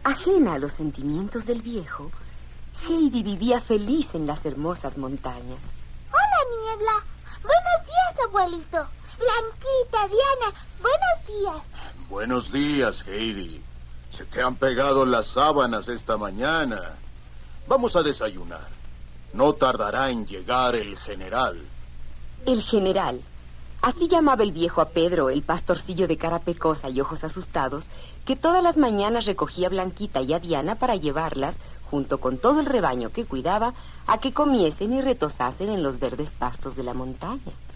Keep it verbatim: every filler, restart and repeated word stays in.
Ajena a los sentimientos del viejo, Heidi vivía feliz en las hermosas montañas. Hola, Niebla. Buenos días, abuelito. Blanquita, Diana, buenos días. Buenos días, Heidi. Se te han pegado las sábanas esta mañana. Vamos a desayunar. No tardará en llegar el general. El general. Así llamaba el viejo a Pedro, el pastorcillo de cara pecosa y ojos asustados, que todas las mañanas recogía a Blanquita y a Diana para llevarlas, junto con todo el rebaño que cuidaba, a que comiesen y retosasen en los verdes pastos de la montaña.